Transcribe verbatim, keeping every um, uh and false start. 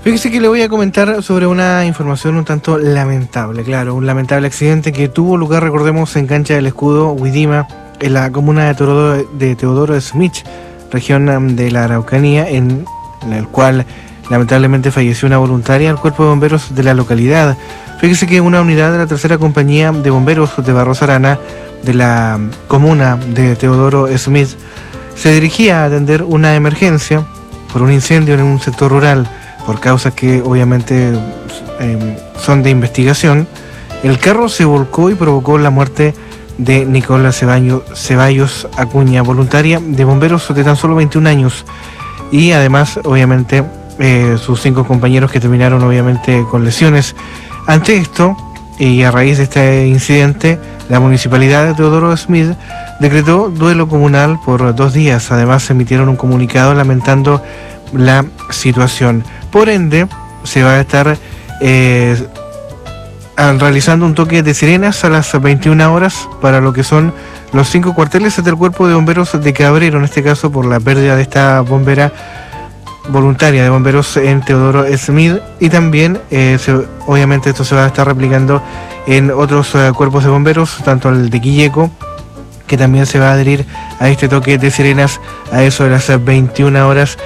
Fíjese que le voy a comentar sobre una información un tanto lamentable, claro, un lamentable accidente que tuvo lugar, recordemos, en Cancha del Escudo, Huidima, en la comuna de Teodoro, de Teodoro Smith, región de la Araucanía, en, en el cual lamentablemente falleció una voluntaria del Cuerpo de Bomberos de la localidad. Fíjese que una unidad de la tercera compañía de bomberos de Barros Arana, de la comuna de Teodoro Smith, se dirigía a atender una emergencia por un incendio en un sector rural. Por causas que obviamente eh, son de investigación, el carro se volcó y provocó la muerte de Nicola Ceballos, Ceballos Acuña, voluntaria de bomberos de tan solo veintiún años, y además obviamente eh, sus cinco compañeros que terminaron obviamente con lesiones. Ante esto, y a raíz de este incidente, la municipalidad de Teodoro Smith decretó duelo comunal por dos días. Además, emitieron un comunicado lamentando la situación. Por ende, se va a estar eh, realizando un toque de sirenas a las veintiuna horas para lo que son los cinco cuarteles del Cuerpo de Bomberos de Cabrero, en este caso por la pérdida de esta bombera voluntaria de bomberos en Teodoro Smith, y también eh, se, obviamente esto se va a estar replicando en otros uh, cuerpos de bomberos, tanto el de Quilleco, que también se va a adherir a este toque de sirenas a eso de las veintiuna horas